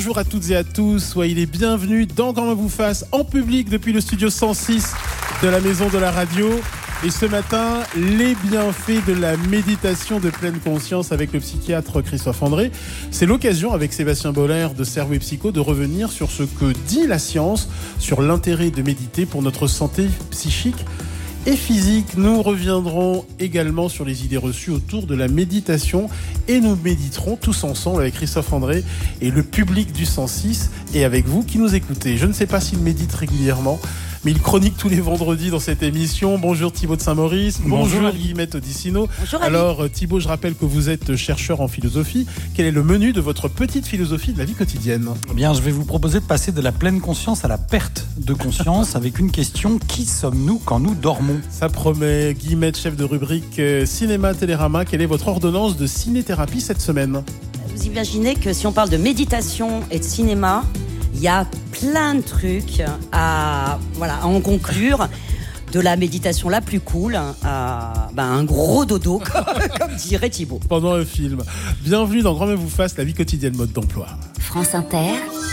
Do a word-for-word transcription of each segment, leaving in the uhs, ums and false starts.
Bonjour à toutes et à tous, soyez les bienvenus dans Grand Main vous fasse en public depuis le studio cent six de la Maison de la Radio. Et ce matin, les bienfaits de la méditation de pleine conscience avec le psychiatre Christophe André. C'est l'occasion avec Sébastien Boller de Cerveau et Psycho de revenir sur ce que dit la science, sur l'intérêt de méditer pour notre santé psychique et physique. Nous reviendrons également sur les idées reçues autour de la méditation et nous méditerons tous ensemble avec Christophe André et le public du cent six et avec vous qui nous écoutez. Je ne sais pas s'il médite régulièrement, mais il chronique tous les vendredis dans cette émission. Bonjour Thibaut de Saint-Maurice. Bonjour, Bonjour Guillemette Odissino. Bonjour Alors Thibaut, je rappelle que vous êtes chercheur en philosophie. Quel est le menu de votre petite philosophie de la vie quotidienne ? Eh bien, je vais vous proposer de passer de la pleine conscience à la perte de conscience avec une question: qui sommes-nous quand nous dormons ? Ça promet. Guillemette, chef de rubrique euh, Cinéma Télérama. Quelle est votre ordonnance de ciné-thérapie cette semaine ? Vous imaginez que si on parle de méditation et de cinéma, il y a plein de trucs à, voilà, à en conclure. De la méditation la plus cool à ben, un gros dodo, comme, comme dirait Thibaut. Pendant un film. Bienvenue dans Grand Main vous fasse, la vie quotidienne mode d'emploi. France Inter.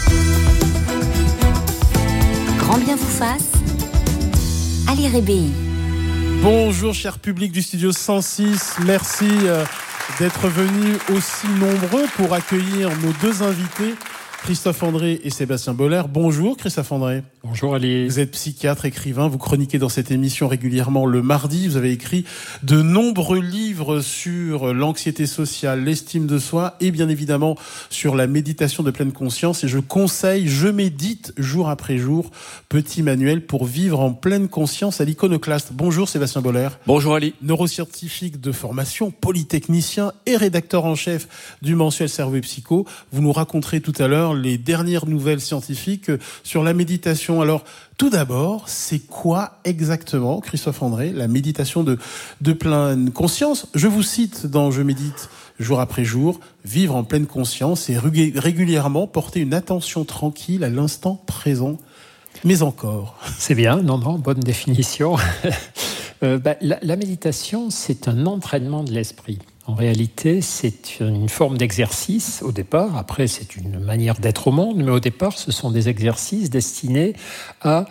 Grand bien vous fasse. Ali Rébéi. Bonjour cher public du studio cent six. Merci euh, d'être venus aussi nombreux pour accueillir nos deux invités. Christophe André et Sébastien Boller. Bonjour Christophe André. Bonjour Ali. Vous êtes psychiatre, écrivain, vous chroniquez dans cette émission régulièrement le mardi. Vous avez écrit de nombreux livres sur l'anxiété sociale, l'estime de soi et bien évidemment sur la méditation de pleine conscience. Et je conseille, je médite jour après jour, petit manuel pour vivre en pleine conscience à l'Iconoclaste. Bonjour Sébastien Boller. Bonjour Ali. Neuroscientifique de formation, polytechnicien et rédacteur en chef du mensuel Cerveau et Psycho. Vous nous raconterez tout à l'heure les dernières nouvelles scientifiques sur la méditation. Alors, tout d'abord, c'est quoi exactement, Christophe André, la méditation de, de pleine conscience ? Je vous cite dans Je médite jour après jour, vivre en pleine conscience et régulièrement porter une attention tranquille à l'instant présent. Mais encore. C'est bien, non, non, bonne définition. euh, bah, la, la méditation, c'est un entraînement de l'esprit. En réalité, c'est une forme d'exercice au départ. Après, c'est une manière d'être au monde. Mais au départ, ce sont des exercices destinés à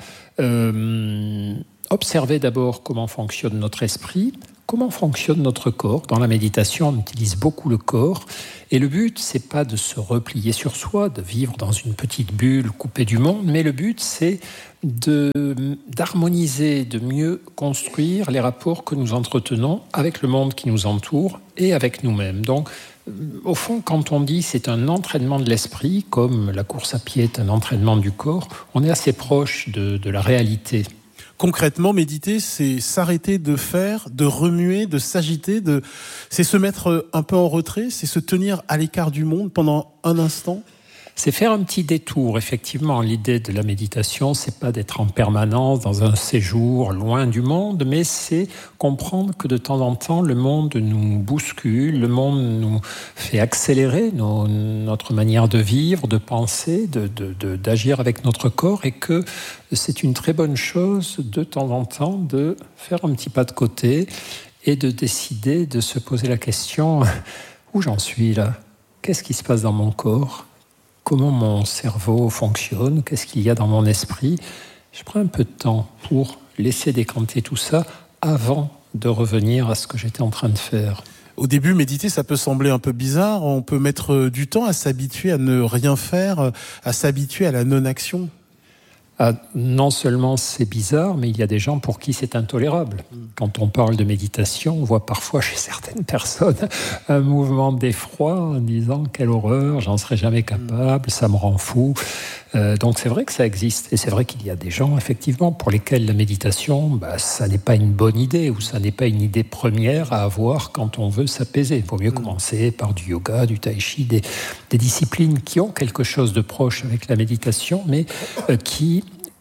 euh, observer d'abord comment fonctionne notre esprit, comment fonctionne notre corps. Dans la méditation, on utilise beaucoup le corps. Et le but, c'est pas de se replier sur soi, de vivre dans une petite bulle coupée du monde. Mais le but, c'est de, d'harmoniser, de mieux construire les rapports que nous entretenons avec le monde qui nous entoure et avec nous-mêmes. Donc, au fond, quand on dit c'est un entraînement de l'esprit, comme la course à pied est un entraînement du corps, on est assez proche de, de la réalité. Concrètement, méditer, c'est s'arrêter de faire, de remuer, de s'agiter, de... c'est se mettre un peu en retrait, c'est se tenir à l'écart du monde pendant un instant. C'est faire un petit détour. Effectivement, l'idée de la méditation, c'est pas d'être en permanence dans un séjour loin du monde, mais c'est comprendre que de temps en temps, le monde nous bouscule, le monde nous fait accélérer nos, notre manière de vivre, de penser, de, de, de, d'agir avec notre corps, et que c'est une très bonne chose de temps en temps de faire un petit pas de côté et de décider de se poser la question: où j'en suis là ? Qu'est-ce qui se passe dans mon corps ? Comment mon cerveau fonctionne, qu'est-ce qu'il y a dans mon esprit. Je prends un peu de temps pour laisser décanter tout ça avant de revenir à ce que j'étais en train de faire. Au début, méditer, ça peut sembler un peu bizarre. On peut mettre du temps à s'habituer à ne rien faire, à s'habituer à la non-action. Ah, non seulement c'est bizarre, mais il y a des gens pour qui c'est intolérable. Quand on parle de méditation, on voit parfois chez certaines personnes un mouvement d'effroi en disant « quelle horreur, j'en serai jamais capable, ça me rend fou ». Euh, donc c'est vrai que ça existe. Et c'est vrai qu'il y a des gens, effectivement, pour lesquels la méditation, bah, ça n'est pas une bonne idée, ou ça n'est pas une idée première à avoir quand on veut s'apaiser. Il vaut mieux commencer par du yoga, du tai chi, des, des disciplines qui ont quelque chose de proche avec la méditation, mais euh, qui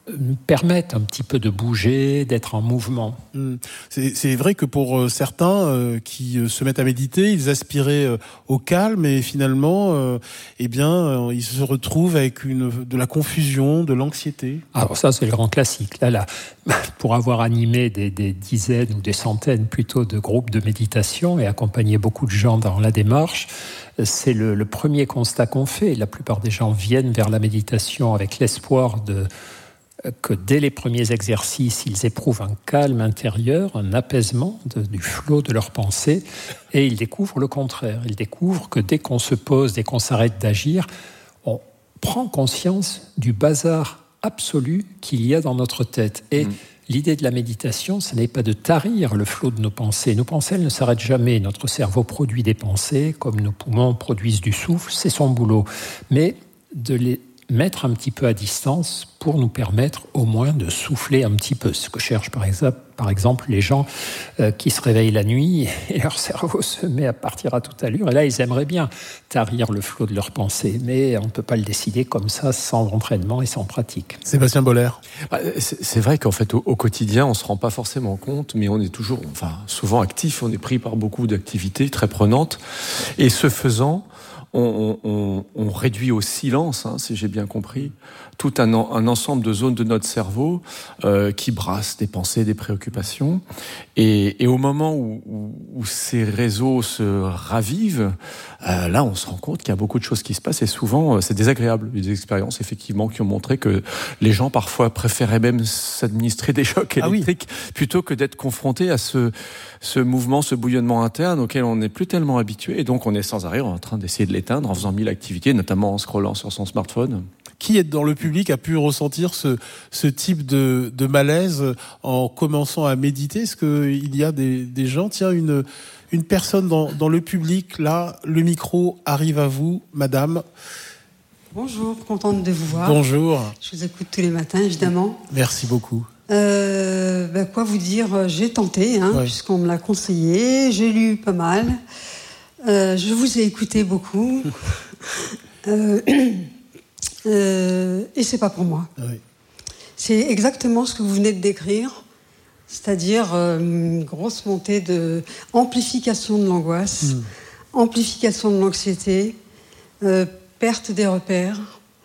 nous permettent un petit peu de bouger, d'être en mouvement. Mmh. C'est, c'est vrai que pour euh, certains euh, qui euh, se mettent à méditer, ils aspiraient euh, au calme et finalement, euh, eh bien, euh, ils se retrouvent avec une, de la confusion, de l'anxiété. Alors ça, c'est le grand classique. Là, là, pour avoir animé des, des dizaines ou des centaines plutôt de groupes de méditation et accompagné beaucoup de gens dans la démarche, c'est le, le premier constat qu'on fait. La plupart des gens viennent vers la méditation avec l'espoir de que dès les premiers exercices, ils éprouvent un calme intérieur, un apaisement de, du flot de leurs pensées, et ils découvrent le contraire. Ils découvrent que dès qu'on se pose, dès qu'on s'arrête d'agir, on prend conscience du bazar absolu qu'il y a dans notre tête. Et mmh. l'idée de la méditation, ce n'est pas de tarir le flot de nos pensées. Nos pensées, elles ne s'arrêtent jamais. Notre cerveau produit des pensées, comme nos poumons produisent du souffle, c'est son boulot. Mais de les mettre un petit peu à distance pour nous permettre au moins de souffler un petit peu. Ce que cherchent par exemple, par exemple les gens euh, qui se réveillent la nuit et leur cerveau se met à partir à toute allure. Et là, ils aimeraient bien tarir le flot de leurs pensées, mais on ne peut pas le décider comme ça sans entraînement et sans pratique. Sébastien Boller. C'est, c'est vrai qu'en fait, au, au quotidien, on ne se rend pas forcément compte, mais on est toujours, enfin, souvent actif. On est pris par beaucoup d'activités très prenantes. Et ce faisant, On, on, on réduit au silence, hein, si j'ai bien compris, tout un, un ensemble de zones de notre cerveau euh, qui brassent des pensées, des préoccupations. Et, et au moment où, où, où ces réseaux se ravivent, euh, là, on se rend compte qu'il y a beaucoup de choses qui se passent. Et souvent, euh, c'est désagréable. Il y a des expériences, effectivement, qui ont montré que les gens, parfois, préféraient même s'administrer des chocs électriques ah oui. plutôt que d'être confrontés à ce, ce mouvement, ce bouillonnement interne auquel on n'est plus tellement habitué. Et donc, on est sans arrêt en train d'essayer de l'éteindre en faisant mille activités, notamment en scrollant sur son smartphone. Qui est dans le public a pu ressentir ce, ce type de, de malaise en commençant à méditer? Est-ce qu'il y a des, des gens, tiens, une, une personne dans, dans le public, là, le micro arrive à vous, madame. Bonjour, contente de vous voir. Bonjour. Je vous écoute tous les matins, évidemment. Merci beaucoup. Euh, ben quoi vous dire, j'ai tenté, hein, ouais. puisqu'on me l'a conseillé, j'ai lu pas mal. Euh, je vous ai écouté beaucoup. euh, euh, et c'est pas pour moi. Oui. C'est exactement ce que vous venez de décrire, c'est-à-dire euh, une grosse montée de amplification de l'angoisse, mmh. amplification de l'anxiété, euh, perte des repères.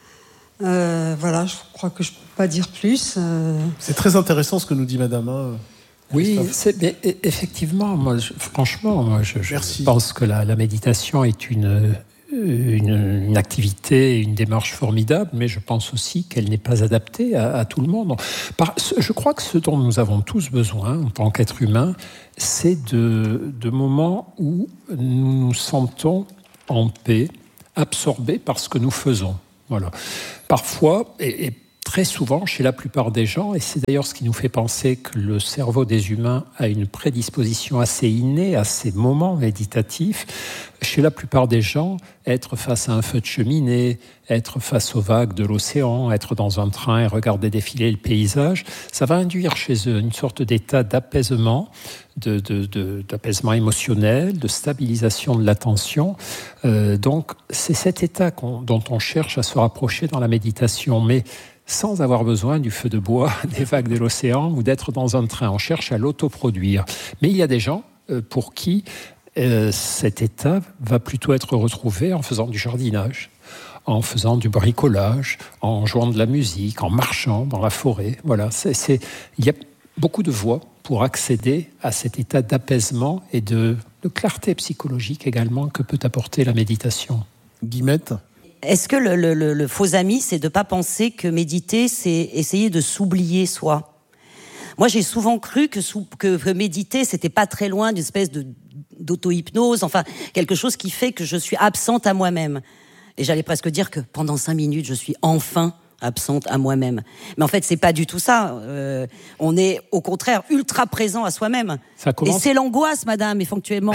Euh, voilà, je crois que je peux pas dire plus. Euh... C'est très intéressant ce que nous dit Madame. Hein. Oui, c'est, mais effectivement, moi, je, franchement, moi, je, je pense que la, la méditation est une, une, une activité, une démarche formidable, mais je pense aussi qu'elle n'est pas adaptée à, à tout le monde. Par, je crois que ce dont nous avons tous besoin en tant qu'êtres humains, c'est de, de moments où nous nous sentons en paix, absorbés par ce que nous faisons. Voilà. Parfois, et, et très souvent, chez la plupart des gens, et c'est d'ailleurs ce qui nous fait penser que le cerveau des humains a une prédisposition assez innée à ces moments méditatifs, chez la plupart des gens, être face à un feu de cheminée, être face aux vagues de l'océan, être dans un train et regarder défiler le paysage, ça va induire chez eux une sorte d'état d'apaisement, de, de, de, d'apaisement émotionnel, de stabilisation de l'attention. Euh, donc, c'est cet état qu'on, dont on cherche à se rapprocher dans la méditation, mais sans avoir besoin du feu de bois, des vagues de l'océan ou d'être dans un train. On cherche à l'autoproduire. Mais il y a des gens euh, pour qui euh, cet état va plutôt être retrouvé en faisant du jardinage, en faisant du bricolage, en jouant de la musique, en marchant dans la forêt. Voilà, c'est, c'est, il y a beaucoup de voies pour accéder à cet état d'apaisement et de, de clarté psychologique également que peut apporter la méditation. Guillemette ? Est-ce que le, le, le faux ami, c'est de ne pas penser que méditer, c'est essayer de s'oublier soi ? Moi, j'ai souvent cru que, sou, que, que méditer, c'était pas très loin d'une espèce de, d'auto-hypnose, enfin, quelque chose qui fait que je suis absente à moi-même. Et j'allais presque dire que pendant cinq minutes, je suis enfin absente à moi-même. Mais en fait, c'est pas du tout ça. Euh, on est, au contraire, ultra présent à soi-même. Ça commence... Et c'est l'angoisse, madame, effectivement.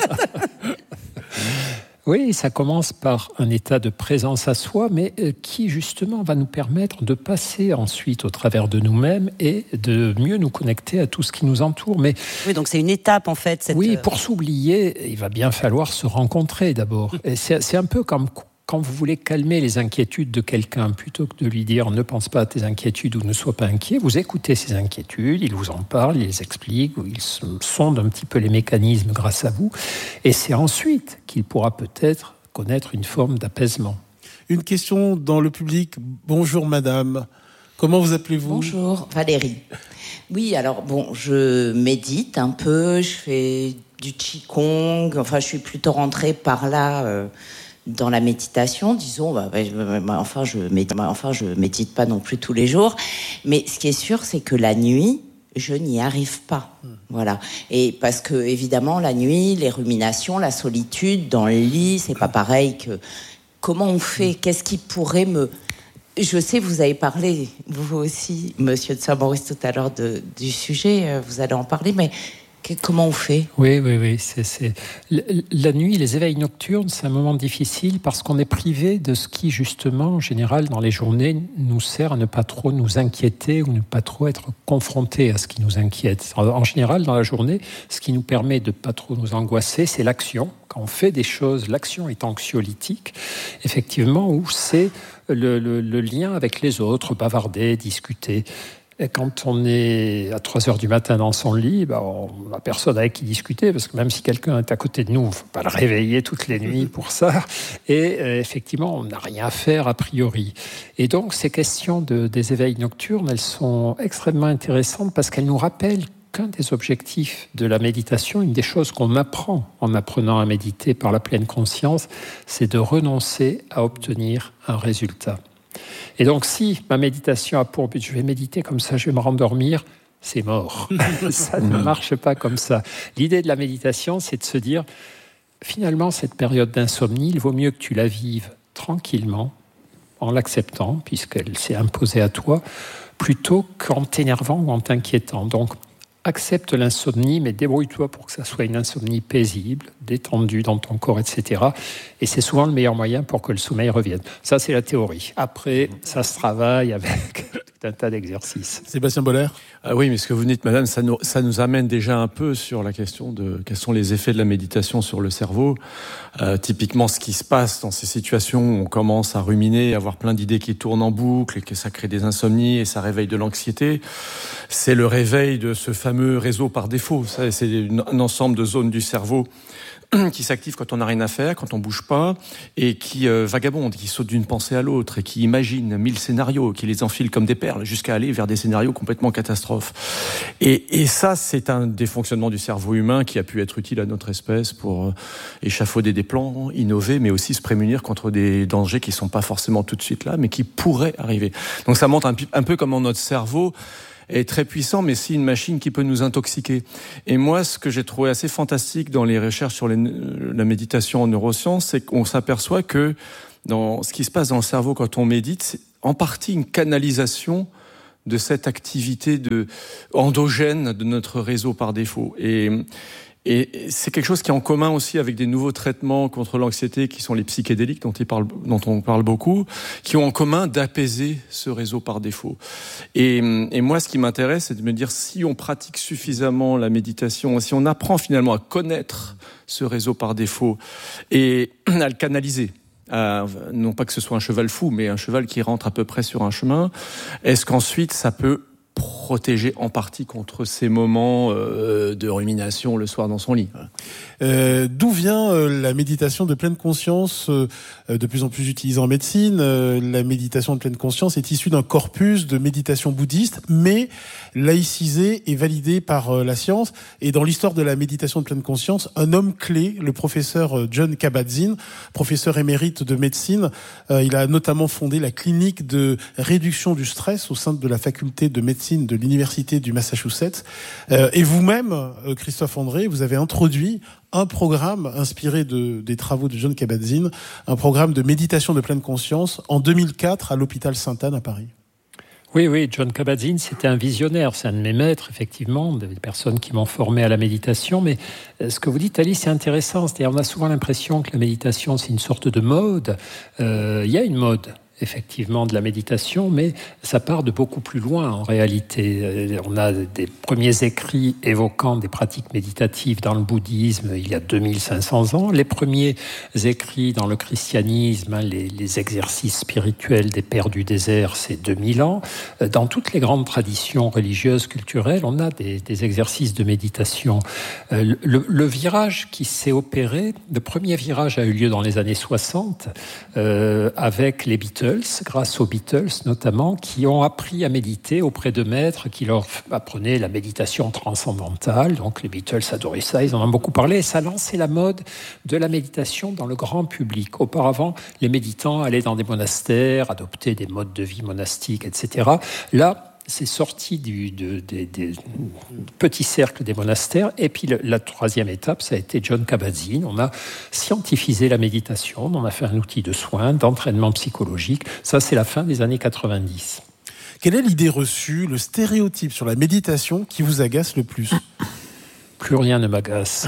Oui, ça commence par un état de présence à soi, mais qui justement va nous permettre de passer ensuite au travers de nous-mêmes et de mieux nous connecter à tout ce qui nous entoure. Mais oui, donc c'est une étape en fait. Cette... Oui, pour s'oublier, il va bien falloir se rencontrer d'abord. Et c'est, c'est un peu comme quand vous voulez calmer les inquiétudes de quelqu'un, plutôt que de lui dire « ne pense pas à tes inquiétudes » ou « ne sois pas inquiet », vous écoutez ses inquiétudes, il vous en parle, il les explique, ou il sonde un petit peu les mécanismes grâce à vous, et c'est ensuite qu'il pourra peut-être connaître une forme d'apaisement. Une question dans le public. Bonjour madame, comment vous appelez-vous ? Bonjour, Valérie. Oui, alors bon, je médite un peu, je fais du qigong, enfin je suis plutôt rentrée par là euh, dans la méditation, disons, bah, bah, bah, enfin, je médite, bah, enfin je médite pas non plus tous les jours, mais ce qui est sûr c'est que la nuit, je n'y arrive pas. Mmh. Voilà. Et parce que, évidemment, la nuit, les ruminations, la solitude dans le lit, c'est pas pareil que... Comment on fait ? Qu'est-ce qui pourrait me... Je sais, vous avez parlé, vous aussi, monsieur de Saint-Maurice, tout à l'heure de, du sujet, vous allez en parler, mais que, comment on fait ? Oui, oui, oui. C'est, c'est... La nuit, les éveils nocturnes, c'est un moment difficile parce qu'on est privé de ce qui, justement, en général, dans les journées, nous sert à ne pas trop nous inquiéter ou ne pas trop être confrontés à ce qui nous inquiète. En général, dans la journée, ce qui nous permet de ne pas trop nous angoisser, c'est l'action. Quand on fait des choses, l'action est anxiolytique, effectivement, où c'est le, le, le lien avec les autres, bavarder, discuter. Et quand on est à trois heures du matin dans son lit, ben on n'a personne avec qui discuter, parce que même si quelqu'un est à côté de nous, il ne faut pas le réveiller toutes les nuits pour ça. Et euh, effectivement, on n'a rien à faire a priori. Et donc, ces questions de, des éveils nocturnes, elles sont extrêmement intéressantes parce qu'elles nous rappellent qu'un des objectifs de la méditation, une des choses qu'on apprend en apprenant à méditer par la pleine conscience, c'est de renoncer à obtenir un résultat. Et donc, si ma méditation a pour but, je vais méditer comme ça, je vais me rendormir, c'est mort. Ça ne marche pas comme ça. L'idée de la méditation, c'est de se dire, finalement, cette période d'insomnie, il vaut mieux que tu la vives tranquillement, en l'acceptant, puisqu'elle s'est imposée à toi, plutôt qu'en t'énervant ou en t'inquiétant. Donc, accepte l'insomnie, mais débrouille-toi pour que ça soit une insomnie paisible, détendue dans ton corps, et cetera. Et c'est souvent le meilleur moyen pour que le sommeil revienne. Ça, c'est la théorie. Après, ça se travaille avec tout un tas d'exercices. Sébastien Boller ? Ah oui, mais ce que vous dites, madame, ça nous, ça nous amène déjà un peu sur la question de quels sont les effets de la méditation sur le cerveau. Euh, typiquement, ce qui se passe dans ces situations où on commence à ruminer, à avoir plein d'idées qui tournent en boucle et que ça crée des insomnies et ça réveille de l'anxiété, c'est le réveil de ce fameux réseau par défaut. Ça, c'est un ensemble de zones du cerveau qui s'active quand on n'a rien à faire, quand on bouge pas, et qui euh, vagabonde, qui saute d'une pensée à l'autre, et qui imagine mille scénarios, qui les enfile comme des perles, jusqu'à aller vers des scénarios complètement catastrophes. Et, et ça, c'est un des fonctionnements du cerveau humain qui a pu être utile à notre espèce pour euh, échafauder des plans, innover, mais aussi se prémunir contre des dangers qui sont pas forcément tout de suite là, mais qui pourraient arriver. Donc ça montre un, un peu comment notre cerveau est très puissant, mais c'est une machine qui peut nous intoxiquer. Et moi, ce que j'ai trouvé assez fantastique dans les recherches sur les, la méditation en neurosciences, c'est qu'on s'aperçoit que dans ce qui se passe dans le cerveau quand on médite, c'est en partie une canalisation de cette activité de, endogène de notre réseau par défaut. Et, et c'est quelque chose qui est en commun aussi avec des nouveaux traitements contre l'anxiété qui sont les psychédéliques dont, il parle, dont on parle beaucoup, qui ont en commun d'apaiser ce réseau par défaut. Et, et moi, ce qui m'intéresse, c'est de me dire si on pratique suffisamment la méditation, si on apprend finalement à connaître ce réseau par défaut et à le canaliser, à, non pas que ce soit un cheval fou, mais un cheval qui rentre à peu près sur un chemin, est-ce qu'ensuite ça peut protéger en partie contre ces moments euh, de rumination le soir dans son lit. Euh, d'où vient euh, la méditation de pleine conscience, euh, de plus en plus utilisée en médecine? euh, La méditation de pleine conscience est issue d'un corpus de méditation bouddhiste, mais laïcisée et validée par euh, la science. Et dans l'histoire de la méditation de pleine conscience, un homme clé, le professeur Jon Kabat-Zinn, professeur émérite de médecine, euh, il a notamment fondé la clinique de réduction du stress au sein de la faculté de médecine de l'université du Massachusetts. Euh, et vous-même, Christophe André, vous avez introduit un programme inspiré de, des travaux de Jon Kabat-Zinn, un programme de méditation de pleine conscience en deux mille quatre à l'hôpital Sainte-Anne à Paris. Oui, oui, Jon Kabat-Zinn, c'était un visionnaire, c'est un de mes maîtres, effectivement, des personnes qui m'ont formé à la méditation, mais ce que vous dites, Alice, c'est intéressant, c'est-à-dire on a souvent l'impression que la méditation, c'est une sorte de mode. Euh, il y a une mode, effectivement de la méditation, mais ça part de beaucoup plus loin en réalité. On a des premiers écrits évoquant des pratiques méditatives dans le bouddhisme il y a deux mille cinq cents ans, les premiers écrits dans le christianisme, hein, les, les exercices spirituels des pères du désert, c'est deux mille ans. Dans toutes les grandes traditions religieuses, culturelles, on a des, des exercices de méditation. Le, le virage qui s'est opéré, le premier virage a eu lieu dans les années soixante, euh, avec les Beatles, grâce aux Beatles notamment, qui ont appris à méditer auprès de maîtres qui leur apprenaient la méditation transcendantale. Donc les Beatles adoraient ça, ils en ont beaucoup parlé, et ça a lancé la mode de la méditation dans le grand public. Auparavant, les méditants allaient dans des monastères, adoptaient des modes de vie monastiques, et cetera. Là, c'est sorti du, de, de, de, de petits cercles des monastères. Et puis le, la troisième étape, ça a été Jon Kabat-Zinn. On a scientifisé la méditation, on en a fait un outil de soins, d'entraînement psychologique. Ça, c'est la fin des années quatre-vingt-dix. Quelle est l'idée reçue, le stéréotype sur la méditation qui vous agace le plus ? Plus rien ne m'agace.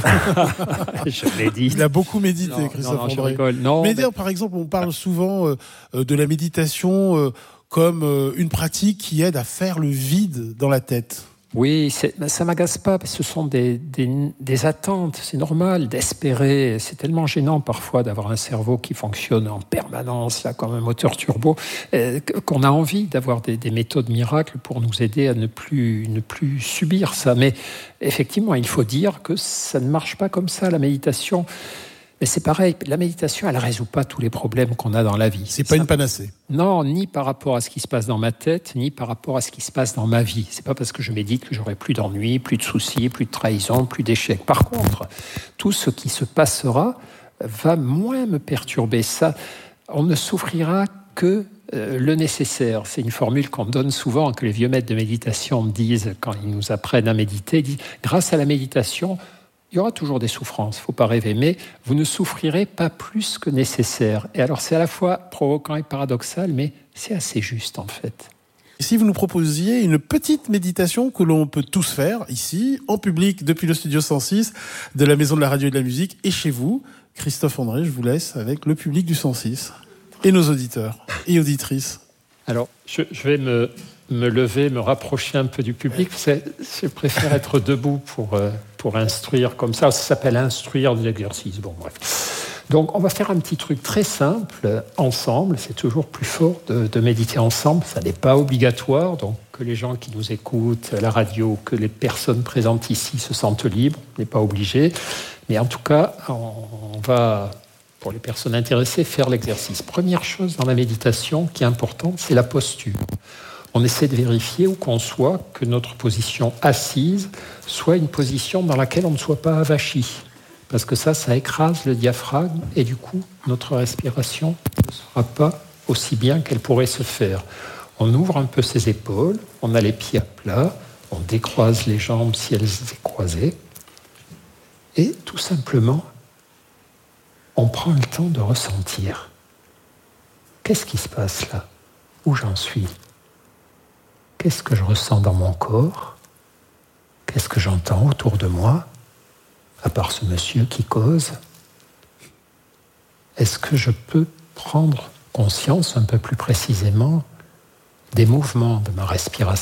Je l'ai dit. Il a beaucoup médité, non, Christophe non, non, André. je rigole. Non, mais, mais... par exemple, on parle souvent euh, de la méditation euh, comme euh, une pratique qui aide à faire le vide dans la tête. Oui, c'est, ça m'agace pas, parce que ce sont des, des, des attentes, c'est normal d'espérer. C'est tellement gênant parfois d'avoir un cerveau qui fonctionne en permanence, là, comme un moteur turbo, euh, qu'on a envie d'avoir des, des méthodes miracles pour nous aider à ne plus, ne plus subir ça. Mais effectivement, il faut dire que ça ne marche pas comme ça, la méditation. Mais c'est pareil, la méditation, elle ne résout pas tous les problèmes qu'on a dans la vie. C'est pas ça, une panacée. Non, ni par rapport à ce qui se passe dans ma tête, ni par rapport à ce qui se passe dans ma vie. C'est pas parce que je médite que j'aurai plus d'ennuis, plus de soucis, plus de trahison, plus d'échecs. Par contre, tout ce qui se passera va moins me perturber. Ça, on ne souffrira que euh, le nécessaire. C'est une formule qu'on donne souvent, que les vieux maîtres de méditation disent quand ils nous apprennent à méditer. Ils disent, grâce à la méditation, il y aura toujours des souffrances, il ne faut pas rêver, mais vous ne souffrirez pas plus que nécessaire. Et alors, c'est à la fois provoquant et paradoxal, mais c'est assez juste, en fait. Et si vous nous proposiez une petite méditation que l'on peut tous faire, ici, en public, depuis le studio cent six, de la Maison de la Radio et de la Musique, et chez vous, Christophe André, je vous laisse avec le public du cent six, et nos auditeurs et auditrices. Alors, je, je vais me... me lever, me rapprocher un peu du public. C'est, je préfère être debout pour, euh, pour instruire comme ça. Ça s'appelle instruire de l'exercice. Bon, bref. Donc, on va faire un petit truc très simple, ensemble. C'est toujours plus fort de, de méditer ensemble. Ça n'est pas obligatoire. Donc, que les gens qui nous écoutent à la radio, que les personnes présentes ici se sentent libres. On n'est pas obligé. Mais en tout cas, on, on va, pour les personnes intéressées, faire l'exercice. Première chose dans la méditation qui est importante, c'est la posture. On essaie de vérifier où qu'on soit que notre position assise soit une position dans laquelle on ne soit pas avachi. Parce que ça, ça écrase le diaphragme et du coup, notre respiration ne sera pas aussi bien qu'elle pourrait se faire. On ouvre un peu ses épaules, on a les pieds à plat, on décroise les jambes si elles étaient croisées. Et tout simplement, on prend le temps de ressentir. Qu'est-ce qui se passe là ? Où j'en suis ? Qu'est-ce que je ressens dans mon corps ? Qu'est-ce que j'entends autour de moi, à part ce monsieur qui cause ? Est-ce que je peux prendre conscience un peu plus précisément des mouvements de ma respiration ?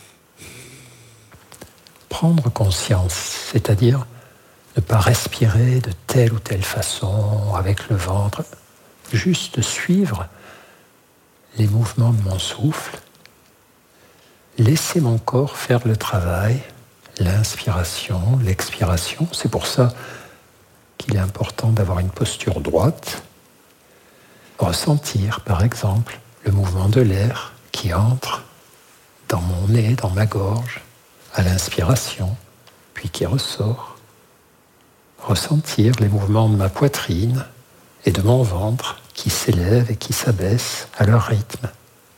Prendre conscience, c'est-à-dire ne pas respirer de telle ou telle façon, avec le ventre, juste suivre les mouvements de mon souffle. Laissez mon corps faire le travail, l'inspiration, l'expiration. C'est pour ça qu'il est important d'avoir une posture droite. Ressentir, par exemple, le mouvement de l'air qui entre dans mon nez, dans ma gorge, à l'inspiration, puis qui ressort. Ressentir les mouvements de ma poitrine et de mon ventre qui s'élèvent et qui s'abaissent à leur rythme.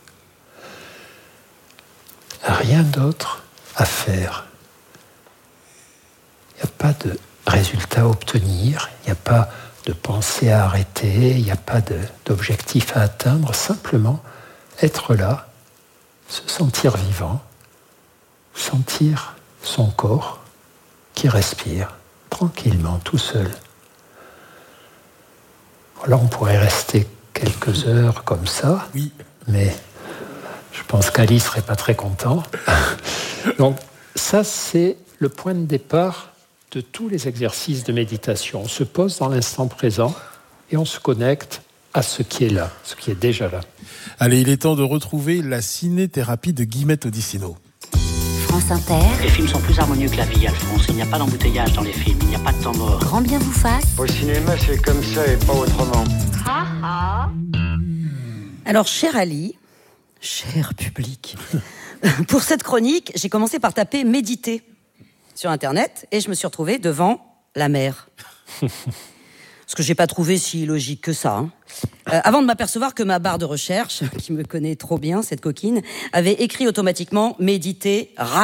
Rien d'autre à faire. Il n'y a pas de résultat à obtenir, il n'y a pas de pensée à arrêter, il n'y a pas de, d'objectif à atteindre, simplement être là, se sentir vivant, sentir son corps qui respire tranquillement, tout seul. Alors on pourrait rester quelques heures comme ça. Oui. Mais je pense qu'Ali ne serait pas très content. Donc, ça, c'est le point de départ de tous les exercices de méditation. On se pose dans l'instant présent et on se connecte à ce qui est là, ce qui est déjà là. Allez, il est temps de retrouver la ciné-thérapie de Guillemette Odissino. France Inter. Les films sont plus harmonieux que la vie, Alphonse. Il n'y a pas d'embouteillage dans les films, il n'y a pas de temps mort. Grand bien vous fasse. Au cinéma, c'est comme ça et pas autrement. Ah ah. Alors, cher Ali, cher public, pour cette chronique, j'ai commencé par taper « méditer » sur Internet et je me suis retrouvée devant la mer. Ce que j'ai pas trouvé si logique que ça. Hein. Euh, avant de m'apercevoir que ma barre de recherche, qui me connaît trop bien, cette coquine, avait écrit automatiquement « méditer, raner ».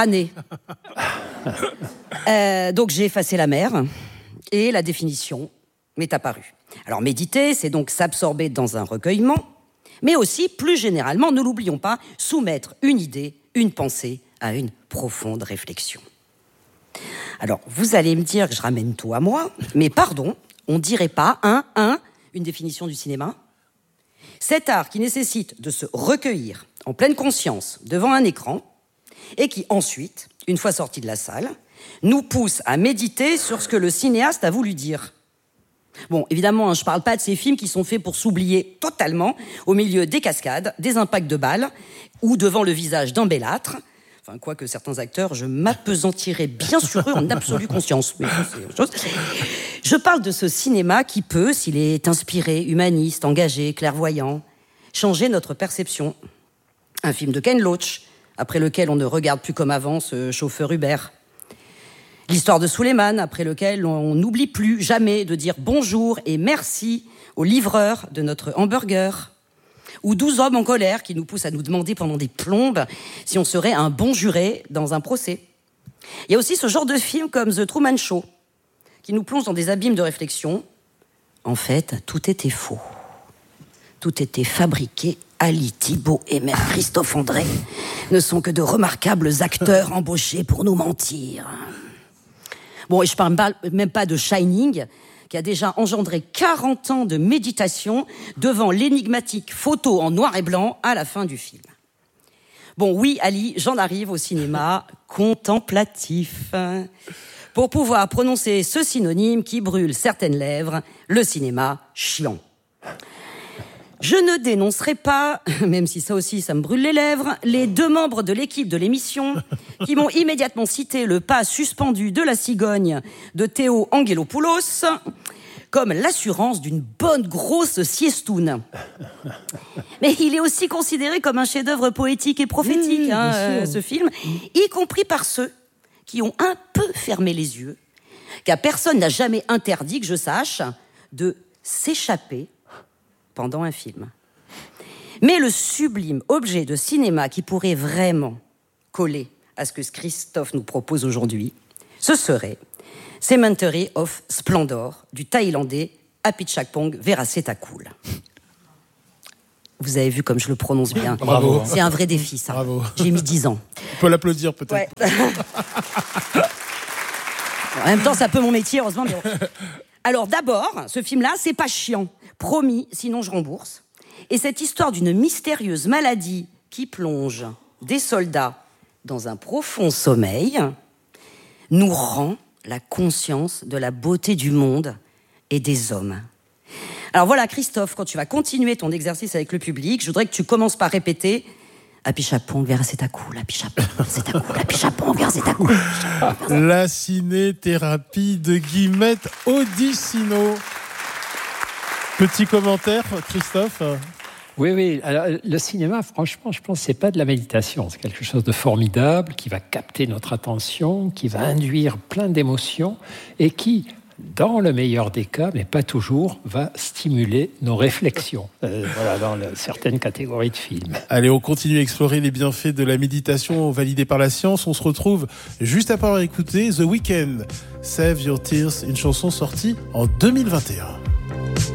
Euh, donc j'ai effacé la mer et la définition m'est apparue. Alors méditer, c'est donc s'absorber dans un recueillement, mais aussi, plus généralement, ne l'oublions pas, soumettre une idée, une pensée à une profonde réflexion. Alors, vous allez me dire que je ramène tout à moi, mais pardon, on dirait pas, un, un, une définition du cinéma. Cet art qui nécessite de se recueillir en pleine conscience devant un écran et qui ensuite, une fois sorti de la salle, nous pousse à méditer sur ce que le cinéaste a voulu dire. Bon, évidemment, hein, je parle pas de ces films qui sont faits pour s'oublier totalement au milieu des cascades, des impacts de balles ou devant le visage d'un bellâtre. Enfin, quoique certains acteurs, je m'appesantirais bien sur eux en absolue conscience. Mais c'est autre chose. Je parle de ce cinéma qui peut, s'il est inspiré, humaniste, engagé, clairvoyant, changer notre perception. Un film de Ken Loach, après lequel on ne regarde plus comme avant ce chauffeur Uber. L'histoire de Suleiman, après lequel on n'oublie plus jamais de dire bonjour et merci au livreur de notre hamburger. Ou douze hommes en colère qui nous poussent à nous demander pendant des plombes si on serait un bon juré dans un procès. Il y a aussi ce genre de film comme The Truman Show, qui nous plonge dans des abîmes de réflexion. En fait, tout était faux. Tout était fabriqué. Ali, Thibault et même Christophe André ne sont que de remarquables acteurs embauchés pour nous mentir. Bon, et je parle même pas de Shining, qui a déjà engendré quarante ans de méditation devant l'énigmatique photo en noir et blanc à la fin du film. Bon, oui, Ali, j'en arrive au cinéma contemplatif. Pour pouvoir prononcer ce synonyme qui brûle certaines lèvres, le cinéma chiant. Je ne dénoncerai pas, même si ça aussi ça me brûle les lèvres, les deux membres de l'équipe de l'émission qui m'ont immédiatement cité le pas suspendu de la cigogne de Théo Angelopoulos comme l'assurance d'une bonne grosse siestoune. Mais il est aussi considéré comme un chef-d'œuvre poétique et prophétique, oui, hein, euh, ce film, y compris par ceux qui ont un peu fermé les yeux, car personne n'a jamais interdit, que je sache, de s'échapper pendant un film. Mais le sublime objet de cinéma qui pourrait vraiment coller à ce que Christophe nous propose aujourd'hui, ce serait Cemetery of Splendor du Thaïlandais Apichatpong Veerasettakul. Vous avez vu comme je le prononce bien. Bravo. C'est un vrai défi, ça. Bravo. J'ai mis dix ans. On peut l'applaudir, peut-être. Ouais. En même temps, c'est un peu mon métier, heureusement. Mais bon. Alors d'abord, ce film-là, c'est pas chiant. Promis, sinon je rembourse. Et cette histoire d'une mystérieuse maladie qui plonge des soldats dans un profond sommeil nous rend la conscience de la beauté du monde et des hommes. Alors voilà, Christophe, quand tu vas continuer ton exercice avec le public, je voudrais que tu commences par répéter Apichatpong Veerasettakul, Apichatpong Veerasettakul, Apichatpong Veerasettakul. La ciné-thérapie de Guillemette Odissino. Petit commentaire, Christophe? Oui, oui. Alors, le cinéma, franchement, je pense que c'est pas de la méditation. C'est quelque chose de formidable qui va capter notre attention, qui va induire plein d'émotions et qui, dans le meilleur des cas, mais pas toujours, va stimuler nos réflexions. Euh, voilà, dans le, certaines catégories de films. Allez, on continue à explorer les bienfaits de la méditation validée par la science. On se retrouve juste après avoir écouté The Weeknd, Save Your Tears, une chanson sortie en deux mille vingt et un.